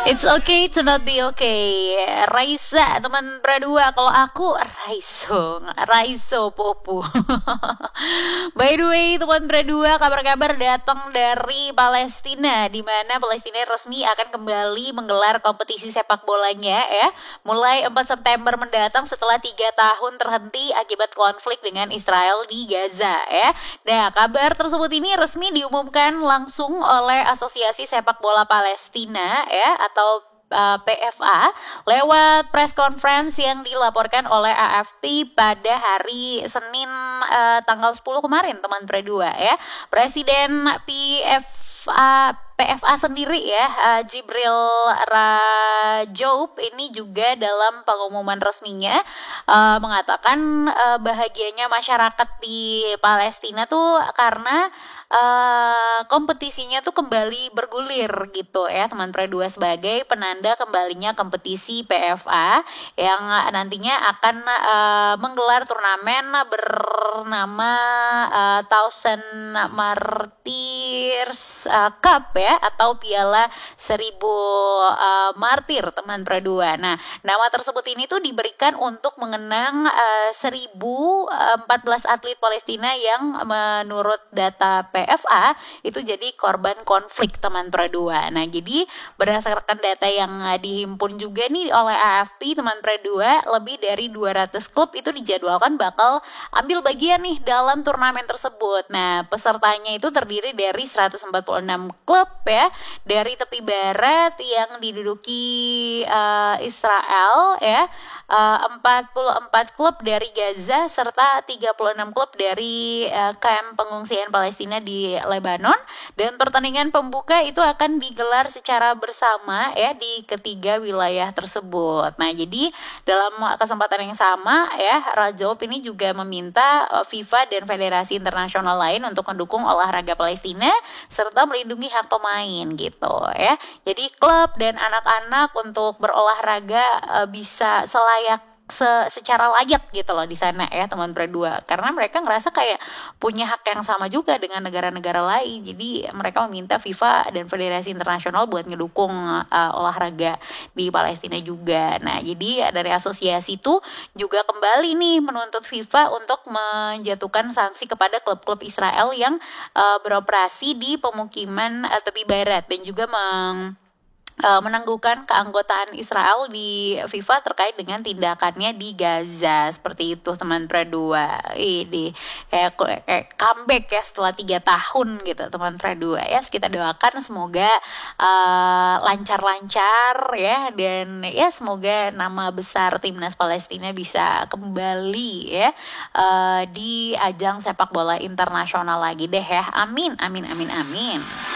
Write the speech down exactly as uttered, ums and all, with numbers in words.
It's okay to not be okay. Raisa, teman berdua. Kalau aku Raiso, Raiso Popo. By the way, teman berdua, kabar-kabar datang dari Palestina, di mana Palestina resmi akan kembali menggelar kompetisi sepak bolanya ya, mulai empat September mendatang setelah tiga tahun terhenti akibat konflik dengan Israel di Gaza ya. Nah, kabar tersebut ini resmi diumumkan langsung oleh Asosiasi Sepak Bola Palestina ya, atau uh, P F A lewat press conference yang dilaporkan oleh A F P pada hari Senin uh, tanggal sepuluh kemarin, teman berdua ya. Presiden P F A P F A sendiri ya, uh, Jibril Rajoub ini juga dalam pengumuman resminya uh, mengatakan uh, bahagianya masyarakat di Palestina tuh karena Uh, kompetisinya tuh kembali bergulir gitu ya, teman berdua, sebagai penanda kembalinya kompetisi P F A yang nantinya akan uh, menggelar turnamen bernama uh, Thousand Martyrs uh, Cup ya, atau Piala Seribu uh, Martir, teman berdua. Nah, nama tersebut ini tuh diberikan untuk mengenang uh, seribu empat belas atlet Palestina yang menurut data P F A itu jadi korban konflik, teman berdua. Nah, jadi berdasarkan data yang dihimpun juga nih oleh A F P, teman berdua, lebih dari dua ratus klub itu dijadwalkan bakal ambil bagian nih dalam turnamen tersebut. Nah, pesertanya itu terdiri dari seratus empat puluh enam klub ya, dari tepi barat yang diduduki uh, Israel ya, uh, empat puluh empat klub dari Gaza serta tiga puluh enam klub dari uh, kamp pengungsian Palestina di Lebanon, dan pertandingan pembuka itu akan digelar secara bersama ya di ketiga wilayah tersebut. Nah, jadi dalam kesempatan yang sama ya, Rajoub ini juga meminta FIFA dan federasi internasional lain untuk mendukung olahraga Palestina serta melindungi hak pemain gitu ya. Jadi klub dan anak-anak untuk berolahraga uh, bisa selayak Se- secara layak gitu loh di sana ya, teman berdua, karena mereka ngerasa kayak punya hak yang sama juga dengan negara-negara lain. Jadi mereka meminta FIFA dan Federasi Internasional buat ngedukung uh, olahraga di Palestina juga. Nah, jadi dari asosiasi itu juga kembali nih menuntut FIFA untuk menjatuhkan sanksi kepada klub-klub Israel yang uh, beroperasi di pemukiman uh, tepi barat, dan juga meng Uh, menangguhkan keanggotaan Israel di FIFA terkait dengan tindakannya di Gaza. Seperti itu, teman berdua. Ini kayak, kayak comeback ya setelah tiga tahun gitu, teman berdua ya. Kita doakan semoga uh, lancar-lancar ya, dan ya semoga nama besar timnas Palestina bisa kembali ya uh, di ajang sepak bola internasional lagi deh ya. Amin, amin, amin, amin.